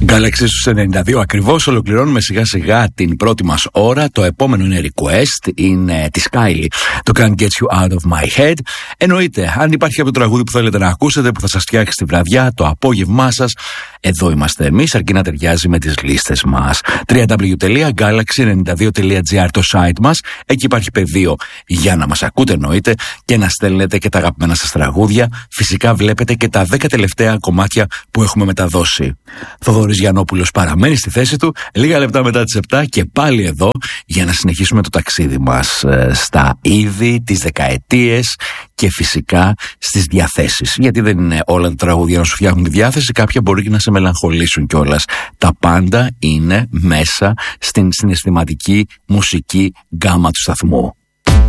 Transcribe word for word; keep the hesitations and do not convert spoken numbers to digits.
Galaxy στους ενενήντα δύο ακριβώς. Ολοκληρώνουμε σιγά σιγά την πρώτη μας ώρα. Το επόμενο είναι request, είναι τη Kylie, το Can't Get You Out of My Head. Εννοείται, αν υπάρχει από το τραγούδι που θέλετε να ακούσετε, που θα σας φτιάξει τη βραδιά, το απόγευμά σας, εδώ είμαστε εμείς, αρκεί να ταιριάζει με τις λίστες μας. double-u double-u double-u τελεία galaxy ενενήντα δύο τελεία τζι άρ το site μας. Εκεί υπάρχει πεδίο για να μας ακούτε, εννοείται, και να στέλνετε και τα αγαπημένα σας τραγούδια. Φυσικά βλέπετε και τα δέκα τελευταία κομμάτια που έχουμε μεταδώσει. Θοδωρής Γιαννόπουλος παραμένει στη θέση του, λίγα λεπτά μετά τις επτά και πάλι εδώ για να συνεχίσουμε το ταξίδι μας ε, στα είδη, τις δεκαετίες και φυσικά στις διαθέσεις. Γιατί δεν είναι όλα τα τραγούδια να σου φτιάχνουν τη διάθεση, κάποια μπορεί και να σε μελαγχολήσουν κιόλας. Τα πάντα είναι μέσα στην συναισθηματική μουσική γκάμα του σταθμού.